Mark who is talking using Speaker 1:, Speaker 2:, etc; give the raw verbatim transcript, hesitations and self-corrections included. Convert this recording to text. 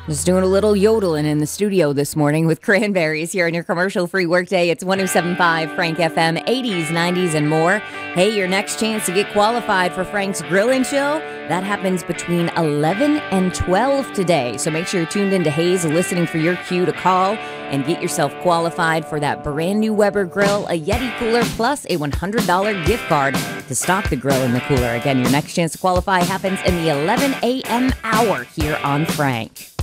Speaker 1: Just doing a little yodeling in the studio this morning with Cranberries here on your commercial-free workday. It's one oh seven point five Frank F M, eighties, nineties, and more. Hey, your next chance to get qualified for Frank's Grill and Chill, that happens between eleven and twelve today. So make sure you're tuned into Hayes, listening for your cue to call and get yourself qualified for that brand new Weber grill, a Yeti cooler, plus a one hundred dollars gift card to stock the grill and the cooler. Again, your next chance to qualify happens in the eleven a.m. hour here on Frank.